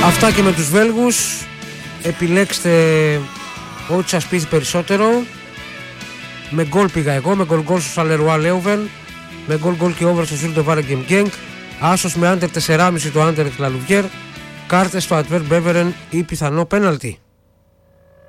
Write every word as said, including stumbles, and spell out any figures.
Αυτά και με τους Βέλγους. Επιλέξτε ό,τι σας πείθει περισσότερο. Με γκολ πήγα εγώ, με γκολ γκολ στο Σαλερουά Λέουβεν, με γκολ γκολ και over στο Ζούλτε Βάρεγκεμ Γκένγκ, άσος με άντερ τέσσερα κόμμα πέντε το άντερ της Λαλουβιέρ, κάρτες στο Αντβέρ Μπέβερεν ή πιθανό πέναλτι.